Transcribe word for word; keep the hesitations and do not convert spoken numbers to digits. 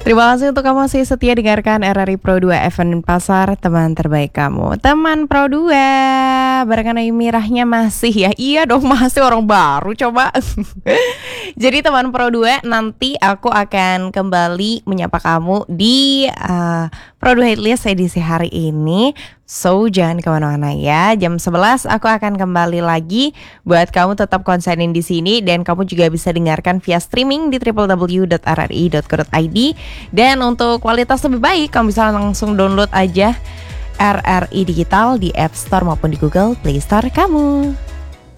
Terima kasih untuk kamu masih setia dengarkan R R I Pro dua F M Pasar, teman terbaik kamu. Teman Pro dua, barengan Mirahnya masih ya. Iya dong, masih orang baru coba. Jadi teman Pro dua, nanti aku akan kembali menyapa kamu di uh, Pro dua Hitlist edisi hari ini. So jangan kemana-mana ya. Jam sebelas aku akan kembali lagi buat kamu tetap konsenin di sini, dan kamu juga bisa dengarkan via streaming di w w w dot r r i dot co dot i d. Dan untuk kualitas lebih baik, kamu bisa langsung download aja R R I Digital di App Store maupun di Google Play Store kamu.